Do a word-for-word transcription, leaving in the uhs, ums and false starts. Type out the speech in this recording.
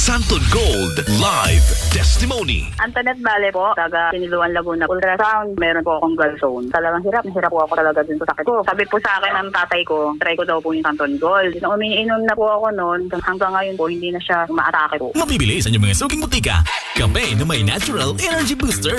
Santon Gold Live Testimony. Antoinette Vale po, taga Siniluan, Laguna. Ultrasound, meron po akong gallstone. Talagang hirap, hirap po ako talaga dun sa sakit ko. Sabi po sa akin ng tatay ko, try ko daw po yung Santon Gold. Nung umiinom na po ako noon, hanggang ngayon po, hindi na siya umaatake po. Mabibili sa inyong mga suking butika. Kape na may natural energy booster.